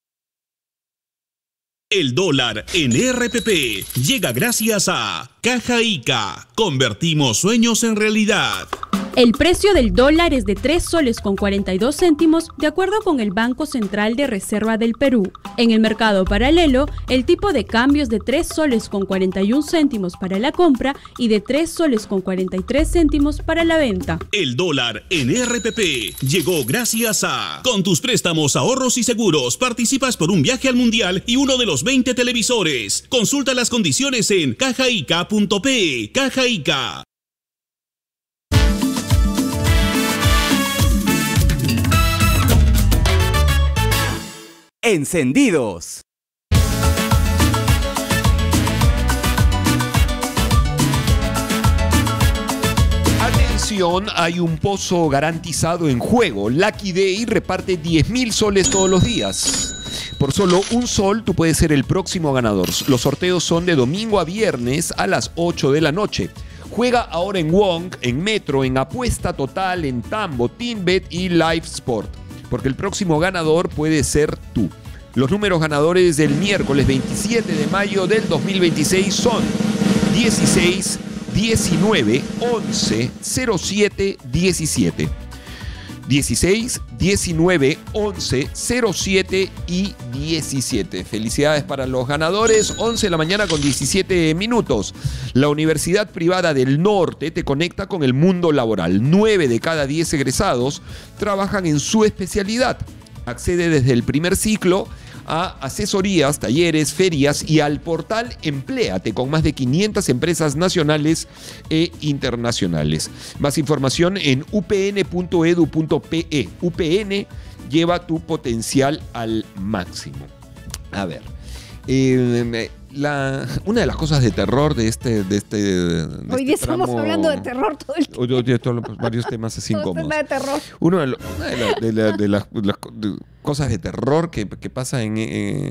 El dólar en R P P llega gracias a Caja Ica. Convertimos sueños en realidad.
El precio del dólar es de tres soles con cuarenta y dos céntimos de acuerdo con el Banco Central de Reserva del Perú. En el mercado paralelo, el tipo de cambio es de tres soles con cuarenta y un céntimos para la compra y de tres soles con cuarenta y tres céntimos para la venta.
El dólar en R P P llegó gracias a... Con tus préstamos, ahorros y seguros, participas por un viaje al Mundial y uno de los veinte televisores. Consulta las condiciones en cajaica punto pe. Caja Ica.
Encendidos.
Atención, hay un pozo garantizado en juego. Lucky Day reparte diez mil soles todos los días. Por solo un sol, tú puedes ser el próximo ganador. Los sorteos son de domingo a viernes a las ocho de la noche. Juega ahora en Wong, en Metro, en Apuesta Total, en Tambo, TeamBet y Live Sport. Porque el próximo ganador puede ser tú. Los números ganadores del miércoles veintisiete de mayo del dos mil veintiséis son dieciséis, diecinueve, once, cero siete, diecisiete. dieciséis, diecinueve, once, cero siete y diecisiete. Felicidades para los ganadores. once de la mañana con diecisiete minutos. La Universidad Privada del Norte te conecta con el mundo laboral. nueve de cada diez egresados trabajan en su especialidad. Accede desde el primer ciclo a asesorías, talleres, ferias y al portal Empléate con más de quinientas empresas nacionales e internacionales. Más información en u p n punto e d u punto p e. U P N lleva tu potencial al máximo. A ver, eh, la, una de las cosas de terror de este... De este de
Hoy día
este
estamos
tramo,
hablando de terror todo el tiempo.
Hoy, hoy, hoy, hoy, varios temas así incómodos.
De terror.
Uno de, lo, una de, la, de, la, de, las, de las de cosas de terror que, que pasa en,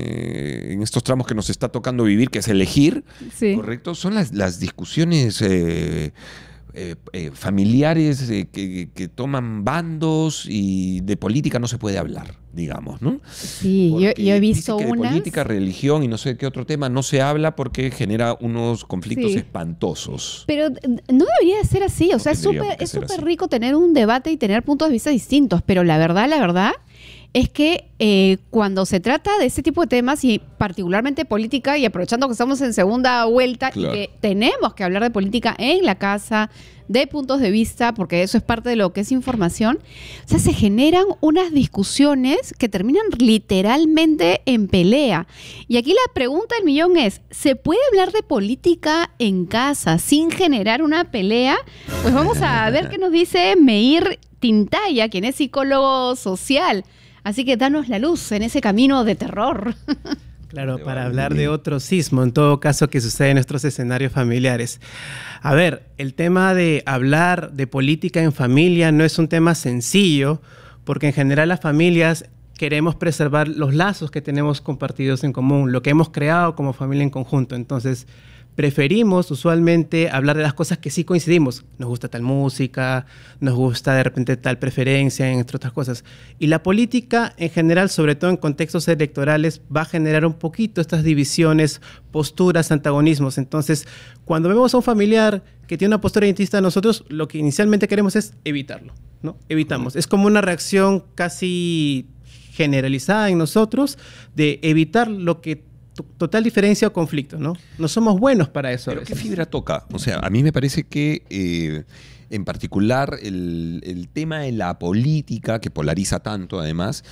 eh, en estos tramos que nos está tocando vivir, que es elegir,
sí.
¿correcto? Son las, las discusiones eh, eh, eh, familiares eh, que, que toman bandos y de política no se puede hablar, digamos, ¿no?
Sí, yo, yo he visto
que
unas...
de política, religión y no sé qué otro tema no se habla porque genera unos conflictos
Sí.
espantosos.
Pero no debería de ser así, o sea, es
tendría
súper
que
es
ser
súper
así.
rico tener un debate y tener puntos de vista distintos, pero la verdad, la verdad es que eh, cuando se trata de ese tipo de temas y particularmente política, y aprovechando que estamos en segunda vuelta
Claro.
y que tenemos que hablar de política en la casa, de puntos de vista, porque eso es parte de lo que es información, o sea, se generan unas discusiones que terminan literalmente en pelea. Y aquí la pregunta del millón es, ¿se puede hablar de política en casa sin generar una pelea? Pues vamos a ver qué nos dice Meir Tintaya, quien es psicólogo social. Así que danos la luz en ese camino de terror.
Claro, para hablar de otro sismo, en todo caso, que sucede en nuestros escenarios familiares. A ver, el tema de hablar de política en familia no es un tema sencillo, porque en general las familias queremos preservar los lazos que tenemos compartidos en común, lo que hemos creado como familia en conjunto. Entonces, preferimos usualmente hablar de las cosas que sí coincidimos. Nos gusta tal música, nos gusta de repente tal preferencia, entre otras cosas. Y la política en general, sobre todo en contextos electorales, va a generar un poquito estas divisiones, posturas, antagonismos. Entonces, cuando vemos a un familiar que tiene una postura distinta a nosotros, lo que inicialmente queremos es evitarlo, ¿no? Evitamos. Es como una reacción casi generalizada en nosotros de evitar lo que total diferencia o conflicto, ¿no? No somos buenos para eso.
¿Pero qué fibra toca? O sea, a mí me parece que eh, en particular el, el tema de la política, que polariza tanto además,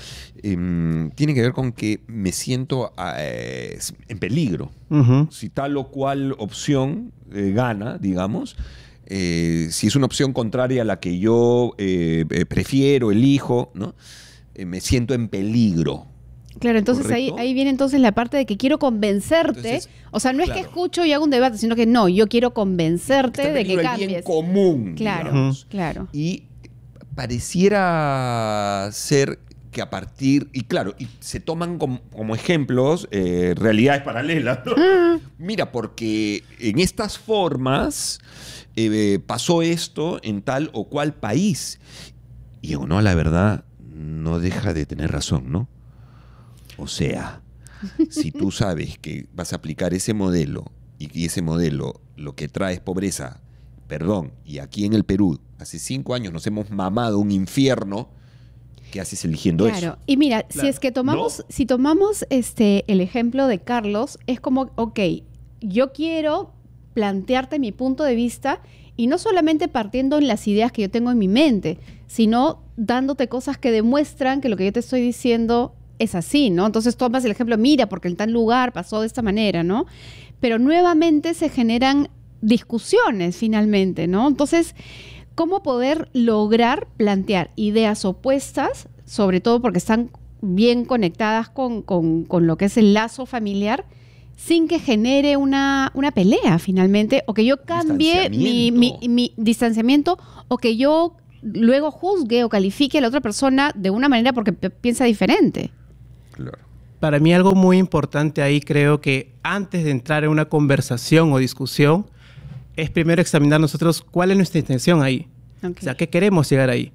eh, tiene que ver con que me siento eh, en peligro.
Uh-huh.
Si tal o cual opción eh, gana, digamos, eh, si es una opción contraria a la que yo eh, eh, prefiero, elijo, ¿no? Eh, me siento en peligro.
Claro, entonces ahí, ahí viene entonces la parte de que quiero convencerte. Entonces, o sea, no es
claro.
que escucho y hago un debate, sino que no, yo quiero convencerte
Está
de que
el
cambies.
bien común,
Claro,
digamos.
claro.
Y pareciera ser que a partir, y claro, y se toman como, como ejemplos eh, realidades paralelas, ¿no?
Ah.
Mira, porque en estas formas eh, pasó esto en tal o cual país. Y uno, a la verdad, no deja de tener razón, ¿no? O sea, si tú sabes que vas a aplicar ese modelo y que ese modelo lo que trae es pobreza perdón, y aquí en el Perú, hace cinco años nos hemos mamado un infierno, ¿qué haces eligiendo
claro.
eso?
Claro, y mira,
Claro.
si es que tomamos,
¿No?
si tomamos este el ejemplo de Carlos, es como, ok, yo quiero plantearte mi punto de vista y no solamente partiendo en las ideas que yo tengo en mi mente, sino dándote cosas que demuestran que lo que yo te estoy diciendo es así, ¿no? Entonces tomas el ejemplo, mira, porque en tal lugar pasó de esta manera, ¿no? Pero nuevamente se generan discusiones finalmente, ¿no? Entonces, ¿cómo poder lograr plantear ideas opuestas, sobre todo porque están bien conectadas con, con, con lo que es el lazo familiar, sin que genere una, una pelea finalmente, o que yo cambie mi, mi, mi distanciamiento, o que yo luego juzgue o califique a la otra persona de una manera porque p- piensa diferente?
Claro.
Para mí algo muy importante ahí, creo que antes de entrar en una conversación o discusión, es primero examinar nosotros cuál es nuestra intención ahí.
Okay.
O sea, ¿qué queremos llegar ahí?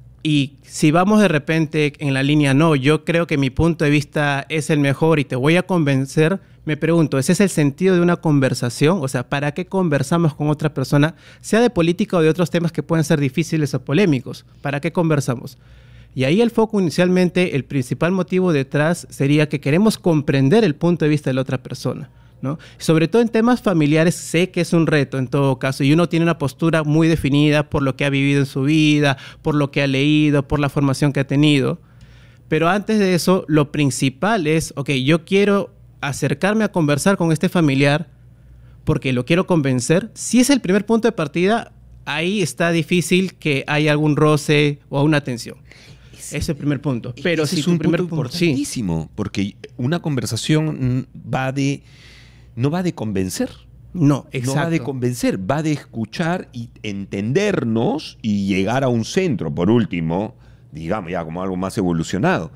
Y si vamos de repente en la línea, no, yo creo que mi punto de vista es el mejor y te voy a convencer, me pregunto, ¿ese es el sentido de una conversación? O sea, ¿para qué conversamos con otra persona? Sea de política o de otros temas que pueden ser difíciles o polémicos. ¿Para qué conversamos? Y ahí el foco inicialmente, el principal motivo detrás sería que queremos comprender el punto de vista de la otra persona, ¿no? Sobre todo en temas familiares, sé que es un reto en todo caso, y uno tiene una postura muy definida por lo que ha vivido en su vida, por lo que ha leído, por la formación que ha tenido. Pero antes de eso, lo principal es, ok, yo quiero acercarme a conversar con este familiar porque lo quiero convencer. Si es el primer punto de partida, ahí está difícil que haya algún roce o una tensión. Ese es el primer punto. Pero
Ese
si
es
tu
un
primer
punto
punto, sí.
importantísimo, porque una conversación va de, no va de convencer.
No,
No va de
exacto.
convencer, va de escuchar y entendernos y llegar a un centro, por último, digamos ya como algo más evolucionado.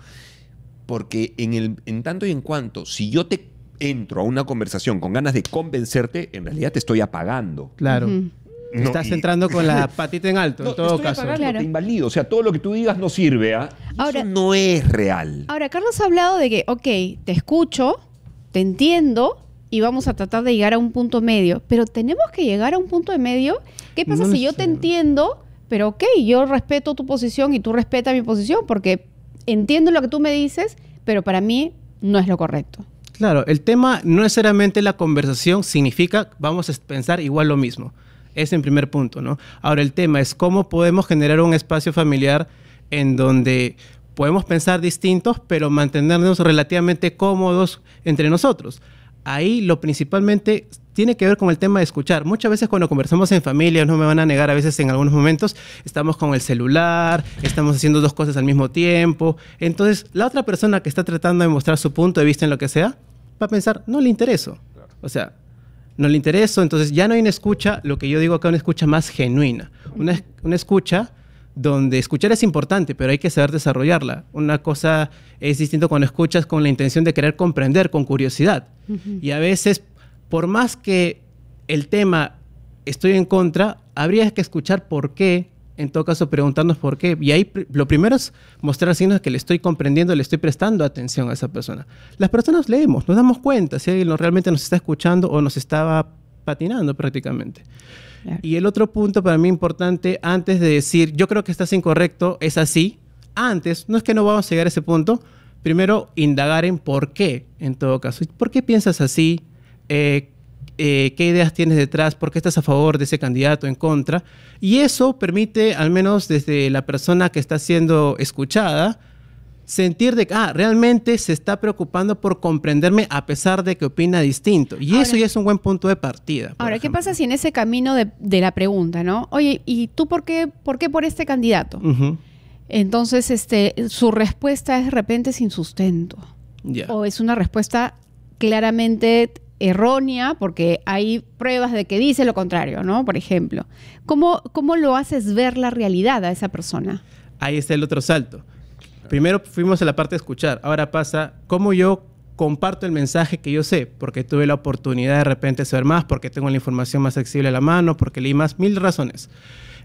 Porque en, el, en tanto y en cuanto, si yo te entro a una conversación con ganas de convencerte, en realidad te estoy apagando.
Claro.
Ujú.
No,
Estás
y-
entrando con la patita en alto,
No,
en
te
todo
estoy
caso.
apagando,
Claro.
te invalido. O sea, todo lo que tú digas no sirve, ¿ah? Y
Ahora-
eso no es real.
Ahora, Carlos ha hablado de que, ok, te escucho, te entiendo y vamos a tratar de llegar a un punto medio, pero tenemos que llegar a un punto de medio. ¿Qué pasa
No
si yo te entiendo, pero ok, yo respeto tu posición y tú respetas mi posición porque entiendo lo que tú me dices, pero para mí no es lo correcto?
Claro, el tema no necesariamente la conversación significa vamos a pensar igual lo mismo. Es en primer punto, ¿no? Ahora el tema es cómo podemos generar un espacio familiar en donde podemos pensar distintos, pero mantenernos relativamente cómodos entre nosotros. Ahí lo principalmente tiene que ver con el tema de escuchar. Muchas veces cuando conversamos en familia, no me van a negar, a veces en algunos momentos estamos con el celular, estamos haciendo dos cosas al mismo tiempo. Entonces, la otra persona que está tratando de mostrar su punto de vista en lo que sea, va a pensar, no le intereso. O sea, no le intereso, entonces ya no hay una escucha, lo que yo digo acá, una escucha más genuina. Una, una escucha donde escuchar es importante, pero hay que saber desarrollarla. Una cosa es distinto cuando escuchas con la intención de querer comprender, con curiosidad.
Ujú.
Y a veces, por más que el tema estoy en contra, habría que escuchar por qué, en todo caso preguntarnos por qué. Y ahí pr- lo primero es mostrar signos que le estoy comprendiendo, le estoy prestando atención a esa persona. Las personas leemos, nos damos cuenta si alguien no- realmente nos está escuchando o nos estaba patinando prácticamente.
Claro.
Y el otro punto para mí importante, antes de decir, yo creo que estás incorrecto, es así, antes, no es que no vamos a llegar a ese punto, primero indagar en por qué, en todo caso. ¿Por qué piensas así? Eh, eh, ¿Qué ideas tienes detrás? ¿Por qué estás a favor de ese candidato, en contra? Y eso permite, al menos desde la persona que está siendo escuchada, sentir de que ah, realmente se está preocupando por comprenderme a pesar de que opina distinto. Y
Ahora-
eso ya es un buen punto de partida. por
Ahora, ¿qué
ejemplo.
pasa si en ese camino de, de la pregunta, ¿no? Oye, ¿y tú por qué, por qué por este candidato?
Ujú.
Entonces, este, su respuesta es de repente sin sustento.
Ya.
O es una respuesta claramente errónea porque hay pruebas de que dice lo contrario, ¿no? Por ejemplo. ¿Cómo, cómo lo haces ver la realidad a esa persona?
Ahí está el otro salto. Primero fuimos a la parte de escuchar. Ahora pasa cómo yo comparto el mensaje que yo sé, porque tuve la oportunidad de repente de saber más, porque tengo la información más accesible a la mano, porque leí más, mil razones.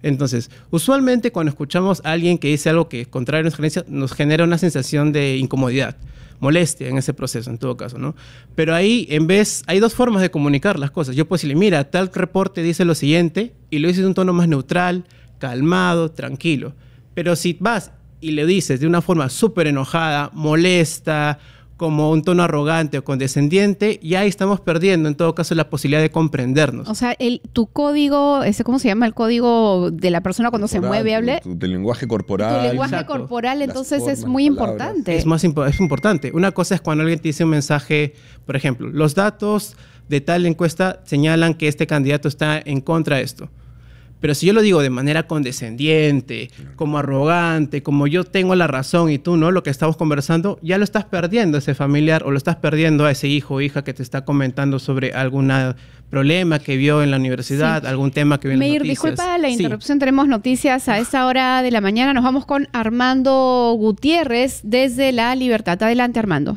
Entonces, usualmente cuando escuchamos a alguien que dice algo que es contrario a nuestra creencia, nos genera una sensación de incomodidad, molestia en ese proceso, en todo caso, ¿no? Pero ahí, en vez, hay dos formas de comunicar las cosas. Yo puedo decirle, mira, tal reporte dice lo siguiente, y lo dices de un tono más neutral, calmado, tranquilo. Pero si vas y le dices de una forma súper enojada, molesta, como un tono arrogante o condescendiente, ya ahí estamos perdiendo, en todo caso, la posibilidad de comprendernos.
O sea, el, tu código, ese, ¿cómo se llama? El código de la persona cuando corporal, se mueve, hable.
Tu, tu lenguaje corporal.
Tu lenguaje Exacto. corporal, entonces formas, es muy palabras. importante.
Es más impo es importante. Una cosa es cuando alguien te dice un mensaje, por ejemplo, los datos de tal encuesta señalan que este candidato está en contra de esto. Pero si yo lo digo de manera condescendiente, como arrogante, como yo tengo la razón y tú no, lo que estamos conversando, ya lo estás perdiendo ese familiar o lo estás perdiendo a ese hijo o hija que te está comentando sobre algún problema que vio en la universidad, sí. algún tema que vio en las noticias.
Disculpa la interrupción, sí. tenemos noticias a esta hora de la mañana. Nos vamos con Armando Gutiérrez desde La Libertad. Adelante, Armando.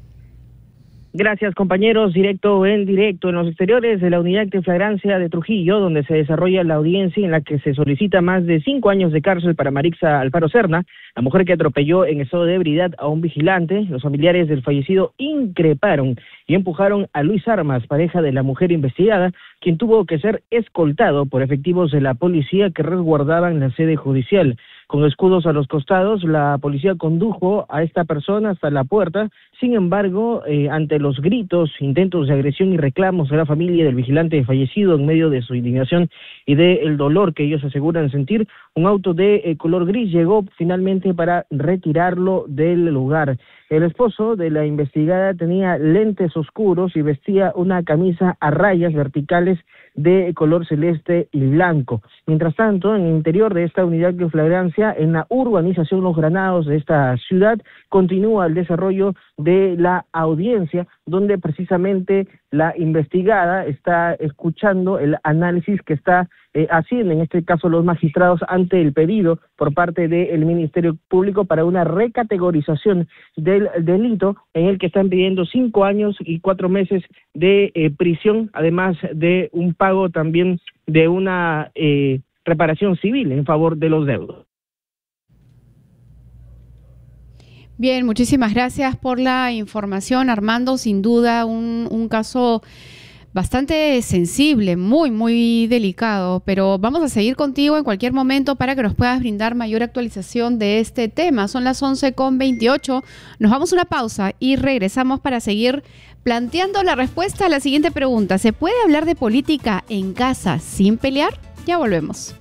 Gracias, compañeros. Directo en directo en los exteriores de la unidad de flagrancia de Trujillo, donde se desarrolla la audiencia en la que se solicita más de cinco años de cárcel para Marixa Alfaro Serna, la mujer que atropelló en estado de ebriedad a un vigilante. Los familiares del fallecido increparon y empujaron a Luis Armas, pareja de la mujer investigada, quien tuvo que ser escoltado por efectivos de la policía que resguardaban la sede judicial. Con escudos a los costados, la policía condujo a esta persona hasta la puerta. Sin embargo, eh, ante los gritos, intentos de agresión y reclamos de la familia del vigilante fallecido, en medio de su indignación y del dolor que ellos aseguran sentir, un auto de eh, color gris llegó finalmente para retirarlo del lugar. El esposo de la investigada tenía lentes oscuros y vestía una camisa a rayas verticales de color celeste y blanco. Mientras tanto, en el interior de esta unidad de flagrancia, en la urbanización Los Granados de esta ciudad, continúa el desarrollo de la audiencia, donde precisamente la investigada está escuchando el análisis que está eh, haciendo, en este caso los magistrados, ante el pedido por parte del Ministerio Público para una recategorización del delito, en el que están pidiendo cinco años y cuatro meses de eh, prisión, además de un pago también de una eh, reparación civil en favor de los deudos.
Bien, muchísimas gracias por la información, Armando. Sin duda un, un caso bastante sensible, muy, muy delicado, pero vamos a seguir contigo en cualquier momento para que nos puedas brindar mayor actualización de este tema. Son las once con veintiocho, nos vamos a una pausa y regresamos para seguir planteando la respuesta a la siguiente pregunta. ¿Se puede hablar de política en casa sin pelear? Ya volvemos.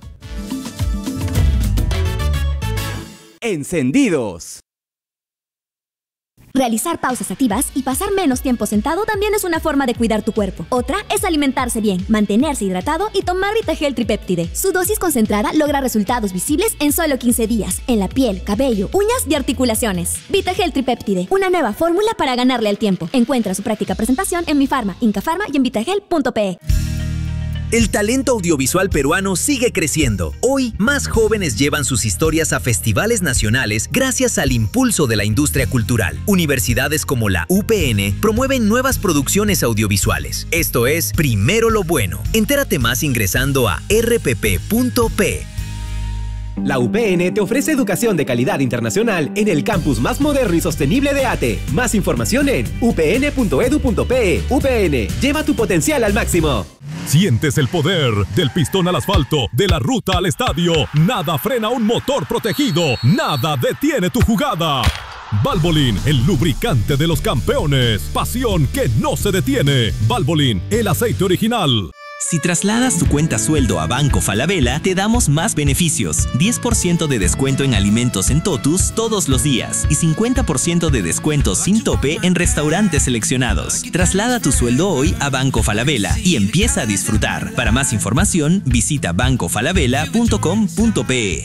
Encendidos.
Realizar pausas activas y pasar menos tiempo sentado también es una forma de cuidar tu cuerpo. Otra es alimentarse bien, mantenerse hidratado y tomar VitaGel Tripéptide. Su dosis concentrada logra resultados visibles en solo quince días, en la piel, cabello, uñas y articulaciones. VitaGel Tripéptide, una nueva fórmula para ganarle al tiempo. Encuentra su práctica presentación en Mi Farma, Inca Farma y en vitagel punto pe.
El talento audiovisual peruano sigue creciendo. Hoy, más jóvenes llevan sus historias a festivales nacionales gracias al impulso de la industria cultural. Universidades como la U P N promueven nuevas producciones audiovisuales. Esto es Primero lo Bueno. Entérate más ingresando a erre pe pe punto pe.
La U P N te ofrece educación de calidad internacional en el campus más moderno y sostenible de ATE. Más información en u pe ene punto edu punto pe. U P N, lleva tu potencial al máximo.
Sientes el poder del pistón al asfalto, de la ruta al estadio. Nada frena un motor protegido. Nada detiene tu jugada. Valvoline, el lubricante de los campeones. Pasión que no se detiene. Valvoline, el aceite original.
Si trasladas tu cuenta sueldo a Banco Falabella, te damos más beneficios. diez por ciento de descuento en alimentos en Totus todos los días y cincuenta por ciento de descuento sin tope en restaurantes seleccionados. Traslada tu sueldo hoy a Banco Falabella y empieza a disfrutar. Para más información, visita banco falabella punto com punto pe.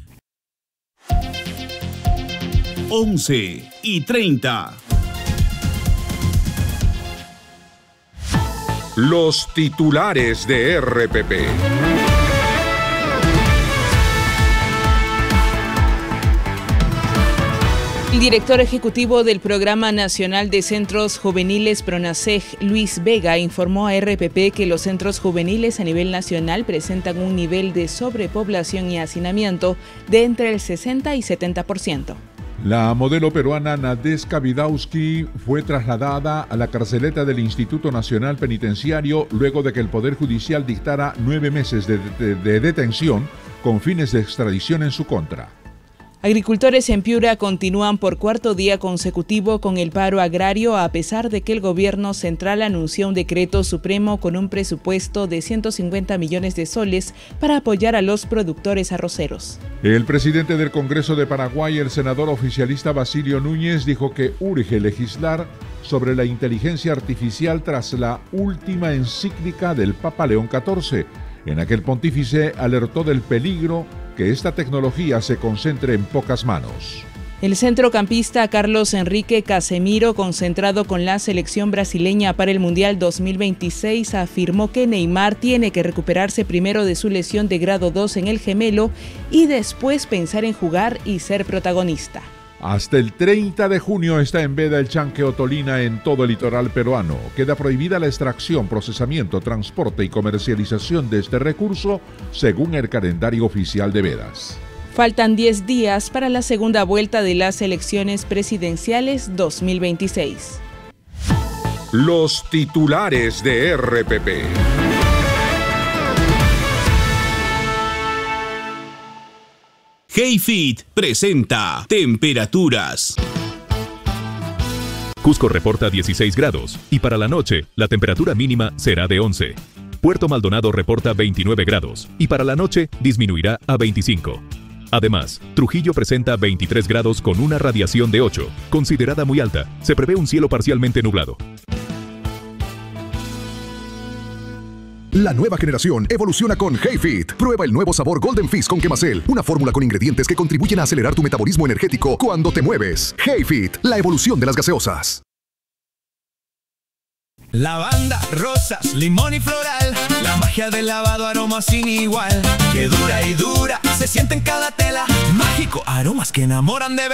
once y treinta.
Los titulares de erre pe pe.
El director ejecutivo del Programa Nacional de Centros Juveniles PRONACEJ, Luis Vega, informó a R P P que los centros juveniles a nivel nacional presentan un nivel de sobrepoblación y hacinamiento de entre el sesenta y setenta por ciento.
La modelo peruana Nadeska Vidauski fue trasladada a la carceleta del Instituto Nacional Penitenciario luego de que el Poder Judicial dictara nueve meses de, de, de detención con fines de extradición en su contra.
Agricultores en Piura continúan por cuarto día consecutivo con el paro agrario a pesar de que el gobierno central anunció un decreto supremo con un presupuesto de ciento cincuenta millones de soles para apoyar a los productores arroceros.
El presidente del Congreso de Paraguay, el senador oficialista Basilio Núñez, dijo que urge legislar sobre la inteligencia artificial tras la última encíclica del Papa León catorce. En aquel pontífice alertó del peligro que esta tecnología se concentre en pocas manos.
El centrocampista Carlos Enrique Casemiro, concentrado con la selección brasileña para el Mundial dos mil veintiséis, afirmó que Neymar tiene que recuperarse primero de su lesión de grado dos en el gemelo y después pensar en jugar y ser protagonista.
Hasta el treinta de junio está en veda el chanque otolina en todo el litoral peruano. Queda prohibida la extracción, procesamiento, transporte y comercialización de este recurso según el calendario oficial de vedas.
Faltan diez días para la segunda vuelta de las elecciones presidenciales dos mil veintiséis.
Los titulares de R P P.
HeyFit presenta temperaturas.
Cusco reporta dieciséis grados y para la noche la temperatura mínima será de once. Puerto Maldonado reporta veintinueve grados y para la noche disminuirá a veinticinco. Además, Trujillo presenta veintitrés grados con una radiación de ocho, considerada muy alta. Se prevé un cielo parcialmente nublado.
La nueva generación evoluciona con HeyFit. Prueba el nuevo sabor Golden Fizz con Quemacel, una fórmula con ingredientes que contribuyen a acelerar tu metabolismo energético cuando te mueves. HeyFit, la evolución de las gaseosas.
Lavanda, rosas, limón y floral, la magia del lavado, aroma sin igual, que dura y dura, se siente en cada tela, mágico, aromas que enamoran de verdad.